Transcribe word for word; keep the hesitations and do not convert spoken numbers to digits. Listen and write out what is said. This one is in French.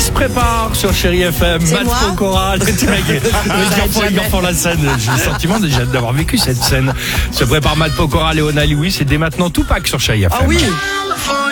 se prépare sur Chéri F M. C'est Matt moi Pokora, le mec, le gars font la scène. J'ai le sentiment déjà d'avoir vécu cette scène. Se prépare Matt Pokora, Léona Lewis et dès maintenant Tupac sur Chéri F M. Ah oui.